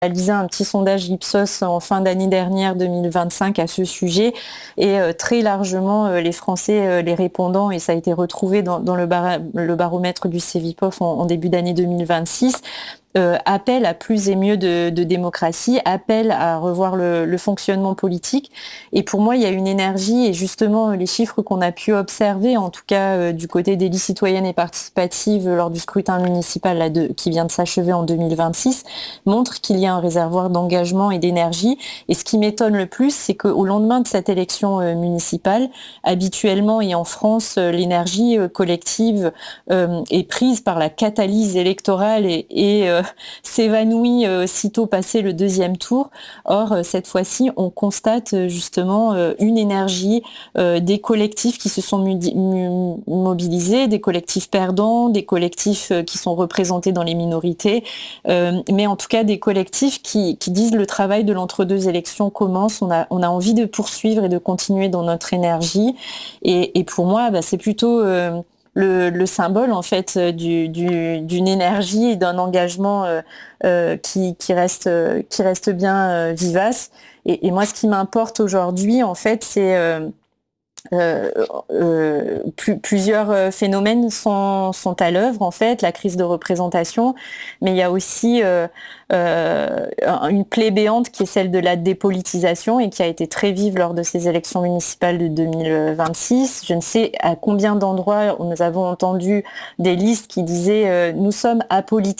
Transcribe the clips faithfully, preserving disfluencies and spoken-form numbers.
réalisé un petit sondage Ipsos en fin d'année dernière deux mille vingt-cinq à ce sujet et euh, très largement euh, les Français, euh, les répondants, et ça a été retrouvé dans, dans le, bar- le baromètre du Cevipof en, en début d'année deux mille vingt-six, euh, appellent à plus et mieux de, de démocratie, appellent à revoir le, le fonctionnement politique. Et pour moi, il y a une énergie, et justement les chiffres qu'on a pu observer, en tout cas euh, du côté des listes citoyennes et participatives lors du scrutin municipal là, de, qui vient de s'achever en deux mille vingt-six, montrent qu'il y a un réservoir d'engagement et d'énergie. Et ce qui m'étonne le plus, c'est qu'au lendemain de cette élection euh, municipale, habituellement et en France, euh, l'énergie euh, collective euh, est prise par la catalyse électorale et, et euh, s'évanouit euh, sitôt passé le deuxième tour. Or, euh, cette fois-ci, on constate euh, justement euh, une énergie euh, des collectifs qui se sont mudi- mu- mobilisés, des collectifs perdants, des collectifs euh, qui sont représentés dans les minorités, euh, mais en tout cas des collectifs qui, qui disent le travail de l'entre-deux élections commence, on a, on a envie de poursuivre et de continuer dans notre énergie. Et, et pour moi, bah, c'est plutôt... Euh, Le, le symbole en fait du, du, d'une énergie et d'un engagement euh, euh, qui, qui reste euh, qui reste bien euh, vivace. Et, et moi, ce qui m'importe aujourd'hui, en fait, c'est euh, euh, euh, plus, plusieurs phénomènes sont, sont à l'œuvre, en fait, la crise de représentation, mais il y a aussi euh, euh, une plaie béante qui est celle de la dépolitisation et qui a été très vive lors de ces élections municipales de deux mille vingt-six. Je ne sais à combien d'endroits nous avons entendu des listes qui disaient euh, « nous sommes apolitiques ».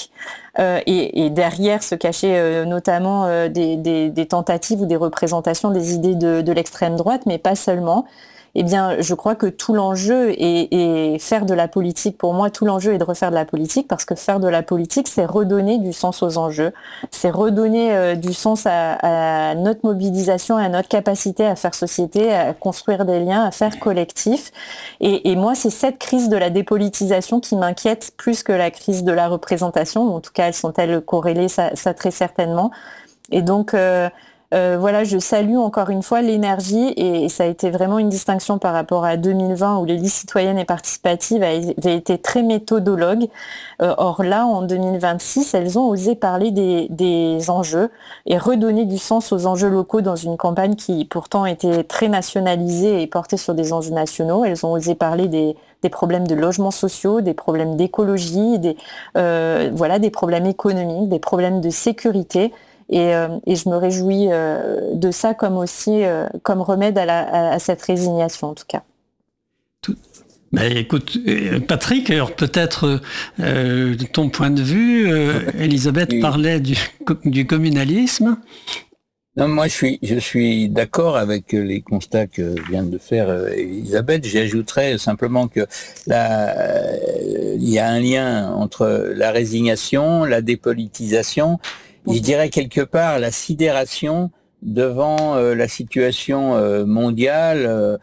Euh, et, et derrière se cachaient euh, notamment euh, des, des, des tentatives ou des représentations des idées de, de l'extrême droite, mais pas seulement. Eh bien, je crois que tout l'enjeu est, est faire de la politique. Pour moi, tout l'enjeu est de refaire de la politique, parce que faire de la politique, c'est redonner du sens aux enjeux, c'est redonner euh, du sens à, à notre mobilisation, à notre capacité à faire société, à construire des liens, à faire collectif. Et, et moi, c'est cette crise de la dépolitisation qui m'inquiète plus que la crise de la représentation. En tout cas, elles sont-elles corrélées, ça, ça très certainement. Et donc, euh, euh, voilà, je salue encore une fois l'énergie, et, et ça a été vraiment une distinction par rapport à deux mille vingt où les listes citoyennes et participatives avaient été très méthodologues. Euh, or là, en deux mille vingt-six, elles ont osé parler des, des enjeux et redonner du sens aux enjeux locaux dans une campagne qui pourtant était très nationalisée et portée sur des enjeux nationaux. Elles ont osé parler des des problèmes de logements sociaux, des problèmes d'écologie, des, euh, voilà, des problèmes économiques, des problèmes de sécurité. Et, euh, et je me réjouis euh, de ça comme aussi euh, comme remède à, la, à, à cette résignation en tout cas. Tout. Ben, écoute, Patrick, alors peut-être euh, de ton point de vue, euh, Elisabeth oui. parlait du, du communalisme. Non, moi je suis je suis d'accord avec les constats que vient de faire Elisabeth. J'ajouterais simplement que là euh, il y a un lien entre la résignation, la dépolitisation, et je dirais quelque part la sidération devant euh, la situation euh, mondiale euh,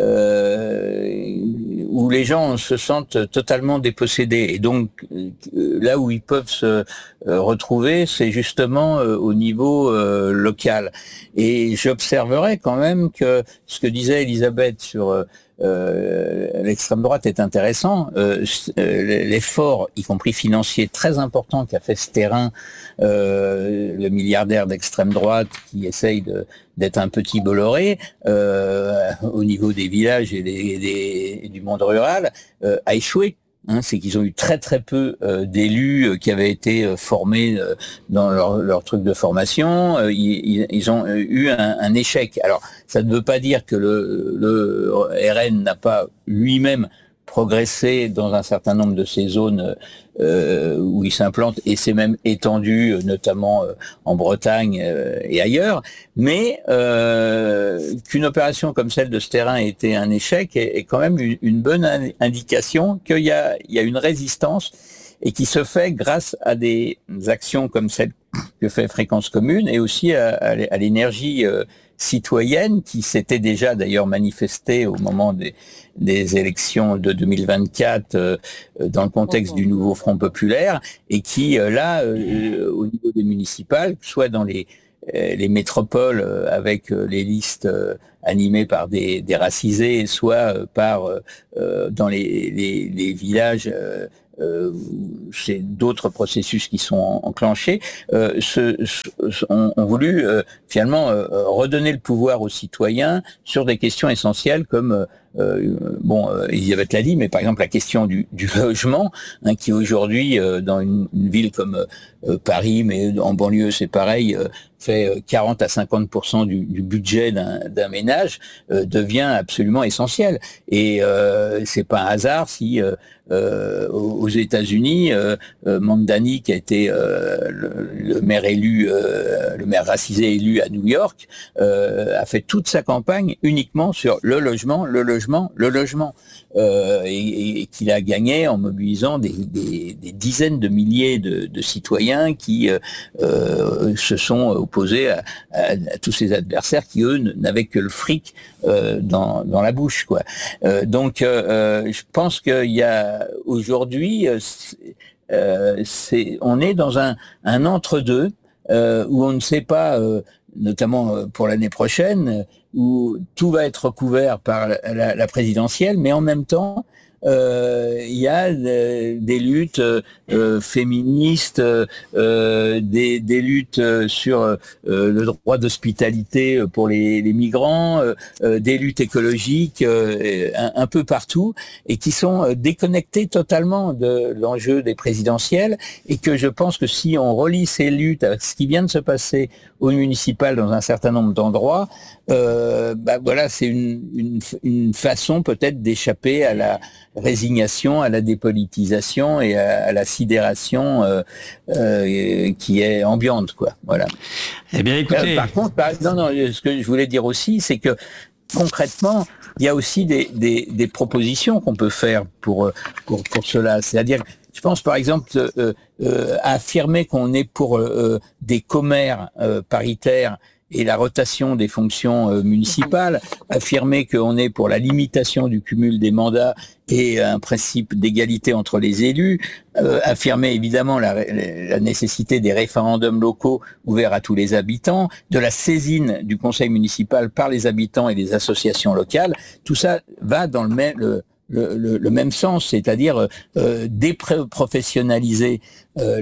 euh, où les gens se sentent totalement dépossédés. Et donc euh, là où ils peuvent se euh, retrouver, c'est justement euh, au niveau euh, local. Et j'observerais quand même que ce que disait Elisabeth sur euh, Euh, l'extrême droite est intéressant. Euh, l'effort, y compris financier, très important qu'a fait ce terrain, euh, le milliardaire d'extrême droite qui essaye de, d'être un petit Bolloré euh, au niveau des villages et, des, des, et du monde rural, euh, a échoué. Hein, c'est qu'ils ont eu très très peu euh, d'élus euh, qui avaient été euh, formés euh, dans leur, leur truc de formation. Euh, ils, ils ont eu un, un échec. Alors, ça ne veut pas dire que le, le R N n'a pas lui-même progressé dans un certain nombre de ces zones euh, où il s'implante, et c'est même étendu, notamment euh, en Bretagne euh, et ailleurs. Mais euh, qu'une opération comme celle de ce terrain ait été un échec est, est quand même une, une bonne indication qu'il y a, il y a une résistance, et qui se fait grâce à des actions comme celle que fait Fréquence Commune, et aussi à, à l'énergie euh, citoyenne qui s'était déjà d'ailleurs manifestée au moment des, des élections de deux mille vingt-quatre euh, dans le contexte du nouveau Front populaire, et qui euh, là, euh, au niveau des municipales, soit dans les les métropoles avec les listes animées par des, des racisés, soit par euh, dans les, les, les villages euh, c'est d'autres processus qui sont enclenchés, euh, se, se, ont, ont voulu euh, finalement euh, redonner le pouvoir aux citoyens sur des questions essentielles comme euh, Euh, bon, euh, Elisabeth l'a dit, mais par exemple la question du, du logement, hein, qui aujourd'hui, euh, dans une, une ville comme euh, Paris, mais en banlieue c'est pareil, euh, fait quarante à cinquante pour cent du, du budget d'un, d'un ménage, euh, devient absolument essentiel. Et euh, c'est pas un hasard si euh, euh, aux États-Unis, euh, euh, Mamdani, qui a été euh, le, le maire élu, euh, le maire racisé élu à New York, euh, a fait toute sa campagne uniquement sur le logement, le logement, le logement, euh, et, et qu'il a gagné en mobilisant des, des, des dizaines de milliers de, de citoyens qui euh, euh, se sont opposés à, à, à tous ces adversaires qui eux n'avaient que le fric euh, dans, dans la bouche, quoi. Euh, donc, euh, je pense qu'il y a aujourd'hui, euh, c'est, on est dans un, un entre-deux euh, où on ne sait pas, euh, notamment pour l'année prochaine, où tout va être couvert par la, la, la présidentielle, mais en même temps, euh, il y a euh, des luttes euh, féministes, euh, des, des luttes sur euh, le droit d'hospitalité pour les, les migrants, euh, des luttes écologiques euh, un, un peu partout, et qui sont déconnectées totalement de l'enjeu des présidentielles, et que je pense que si on relie ces luttes avec ce qui vient de se passer au municipal dans un certain nombre d'endroits, euh, bah voilà, c'est une, une, une façon peut-être d'échapper à la résignation, à la dépolitisation et à, à la sidération euh, euh, qui est ambiante, quoi. Voilà. Eh bien, écoutez. Euh, par contre, par, non, non, ce que je voulais dire aussi, c'est que concrètement, il y a aussi des, des, des propositions qu'on peut faire pour pour, pour cela. C'est-à-dire, je pense par exemple euh, euh, à affirmer qu'on est pour euh, des commères euh, paritaires et la rotation des fonctions euh, municipales, affirmer qu'on est pour la limitation du cumul des mandats et un principe d'égalité entre les élus, euh, affirmer évidemment la, la nécessité des référendums locaux ouverts à tous les habitants, de la saisine du conseil municipal par les habitants et les associations locales. Tout ça va dans le même... Le, Le, le, le même sens, c'est-à-dire euh, déprofessionnaliser euh,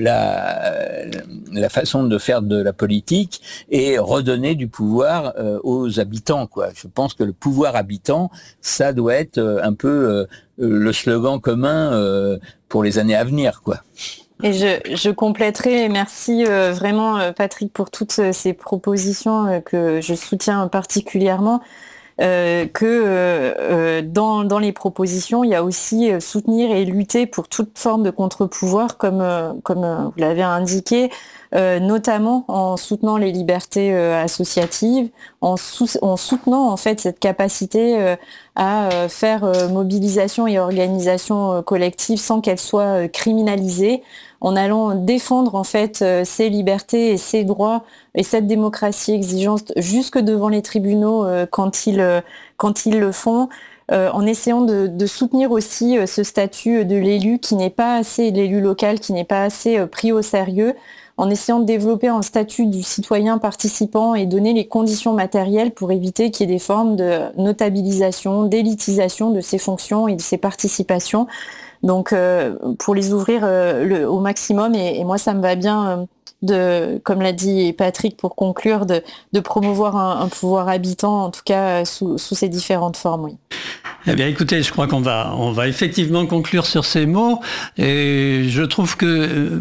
la, la façon de faire de la politique et redonner du pouvoir euh, aux habitants, quoi. Je pense que le pouvoir habitant, ça doit être euh, un peu euh, le slogan commun euh, pour les années à venir, quoi. Et je, je compléterai, merci euh, vraiment euh, Patrick pour toutes ces propositions euh, que je soutiens particulièrement. Euh, que euh, dans, dans les propositions, il y a aussi euh, soutenir et lutter pour toute forme de contre-pouvoir, comme, euh, comme euh, vous l'avez indiqué, euh, notamment en soutenant les libertés euh, associatives, en, sou- en soutenant en fait cette capacité euh, à euh, faire euh, mobilisation et organisation euh, collective sans qu'elle soit euh, criminalisée, en allant défendre en fait euh, ces libertés et ces droits et cette démocratie exigeante jusque devant les tribunaux euh, quand ils euh, quand ils le font, euh, en essayant de, de soutenir aussi euh, ce statut de l'élu qui n'est pas assez, l'élu local qui n'est pas assez euh, pris au sérieux, en essayant de développer un statut du citoyen participant et donner les conditions matérielles pour éviter qu'il y ait des formes de notabilisation, d'élitisation de ces fonctions et de ces participations. Donc, euh, pour les ouvrir euh, le, au maximum, et, et moi, ça me va bien, euh, de, comme l'a dit Patrick, pour conclure, de, de promouvoir un, un pouvoir habitant, en tout cas, euh, sous, sous ces différentes formes, oui. Eh bien, écoutez, je crois qu'on va, on va effectivement conclure sur ces mots. Et je trouve que euh,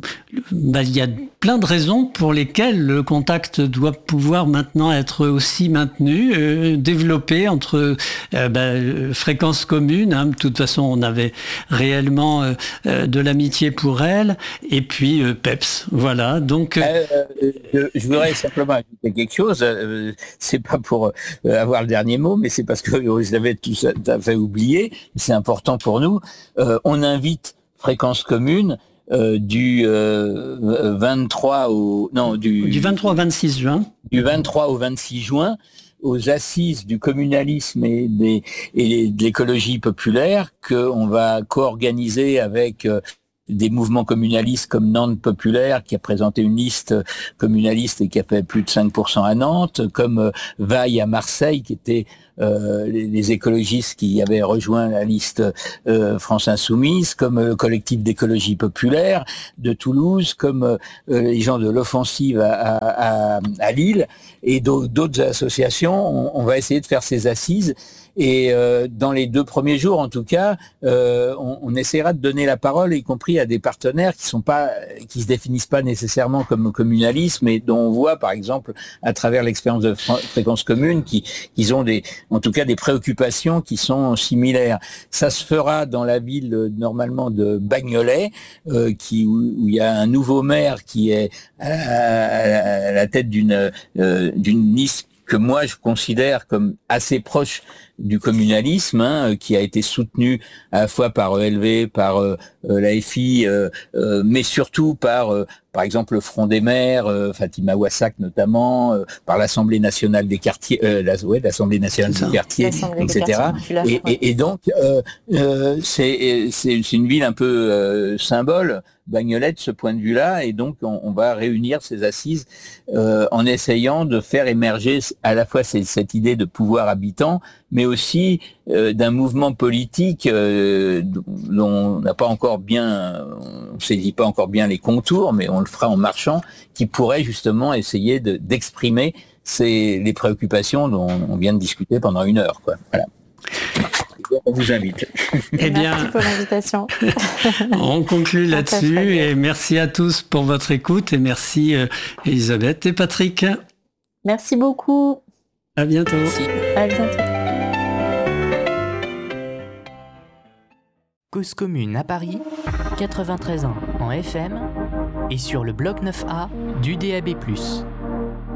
bah, il y a plein de raisons pour lesquelles le contact doit pouvoir maintenant être aussi maintenu, euh, développé entre euh, bah, fréquences communes. Hein. De toute façon, on avait réellement euh, euh, de l'amitié pour elle. Et puis euh, Peps, voilà. Donc, euh, euh, je, je voudrais simplement ajouter quelque chose. Euh, c'est pas pour euh, avoir le dernier mot, mais c'est parce que je l'avais tout ça tout à fait oublié. C'est important pour nous. Euh, on invite Fréquences communes euh, du euh, vingt-trois au non du du vingt-trois au vingt-six juin. Du vingt-trois au vingt-six juin aux assises du communalisme et, des, et de l'écologie populaire qu'on va co-organiser avec euh, des mouvements communalistes comme Nantes Populaire, qui a présenté une liste communaliste et qui a fait plus de cinq pour cent à Nantes, comme euh, Vaille à Marseille, qui était euh, les, les écologistes qui avaient rejoint la liste euh, France Insoumise, comme le collectif d'écologie populaire de Toulouse, comme euh, les gens de l'Offensive à, à, à Lille et d'autres associations. On, on va essayer de faire ces assises. Et euh, dans les deux premiers jours, en tout cas, euh, on, on essaiera de donner la parole, y compris à des partenaires qui sont pas, qui se définissent pas nécessairement comme communalistes, mais dont on voit, par exemple, à travers l'expérience de Fréquence Commune, qui, qu'ils ont des, en tout cas, des préoccupations qui sont similaires. Ça se fera dans la ville normalement de Bagnolet, euh, qui où, où il y a un nouveau maire qui est à la, à la tête d'une euh, d'une liste que moi je considère comme assez proche du communalisme, hein, qui a été soutenu à la fois par E L V, par euh, la F I, euh, euh, mais surtout par, euh, par exemple, le Front des maires, euh, Fatima Wassak notamment, euh, par l'Assemblée nationale des quartiers, euh, la, ouais, l'Assemblée nationale des quartiers, et cetera. Et, et, et donc, euh, euh, c'est, c'est, c'est une ville un peu euh, symbole, Bagnolet, de ce point de vue-là, et donc on, on va réunir ces assises euh, en essayant de faire émerger à la fois ces, cette idée de pouvoir habitant, mais aussi euh, d'un mouvement politique euh, dont on n'a pas encore bien, on ne saisit pas encore bien les contours, mais on le fera en marchant, qui pourrait justement essayer de, d'exprimer ces, les préoccupations dont on vient de discuter pendant une heure, quoi. Voilà. On vous invite. Eh bien, merci pour l'invitation. On conclut là-dessus et merci à tous pour votre écoute et merci euh, Elisabeth et Patrick. Merci beaucoup. À bientôt. Merci. À bientôt. Cause commune à Paris, quatre-vingt-treize ans en F M et sur le bloc neuf A du D A B plus.